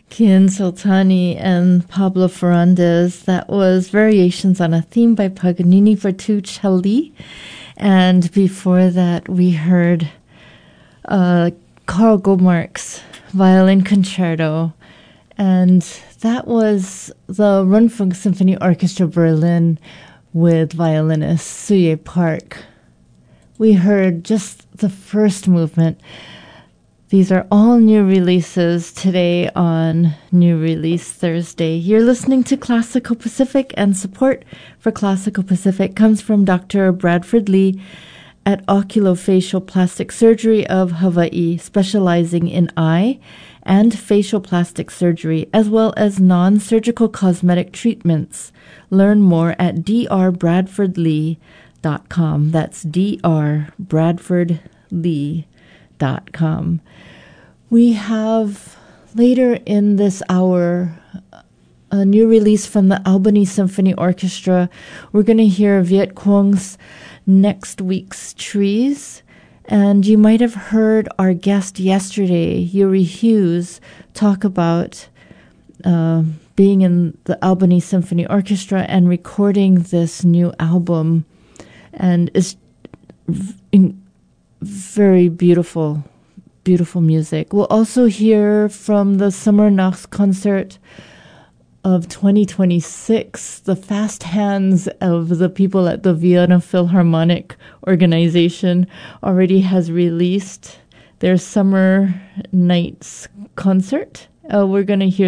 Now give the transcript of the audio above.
Kian Soltani and Pablo Ferrandez. That was Variations on a Theme by Paganini for two celli. And before that, we heard Karl Goldmark's Violin Concerto. And that was the Rundfunk Symphony Orchestra Berlin with violinist Suye Park. We heard just the first movement. These are all new releases today on New Release Thursday. You're listening to Classical Pacific, and support for Classical Pacific comes from Dr. Bradford Lee at Oculofacial Plastic Surgery of Hawaii, specializing in eye and facial plastic surgery, as well as non-surgical cosmetic treatments. Learn more at drbradfordlee.com. That's drbradfordlee.com. We have later in this hour a new release from the Albany Symphony Orchestra. We're going to hear Viet Cuong's Next Week's Trees. And you might have heard our guest yesterday, Yuri Hughes, talk about being in the Albany Symphony Orchestra and recording this new album. And it's very beautiful, beautiful music. We'll also hear from the Sommernachtskoncert of 2026, the fast hands of the people at the Vienna Philharmonic Organization already has released their Summer Nights concert. We're going to hear